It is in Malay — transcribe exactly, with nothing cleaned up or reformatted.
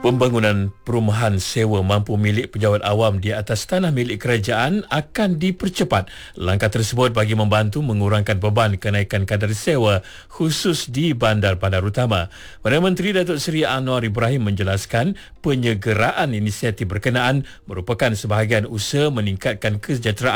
Pembangunan perumahan sewa mampu milik pejabat awam di atas tanah milik kerajaan akan dipercepat. Langkah tersebut bagi membantu mengurangkan beban kenaikan kadar sewa khusus di bandar-bandar utama. Perdana Menteri Datuk Seri Anwar Ibrahim menjelaskan penyegeraan inisiatif berkenaan merupakan sebahagian usaha meningkatkan kesejahteraan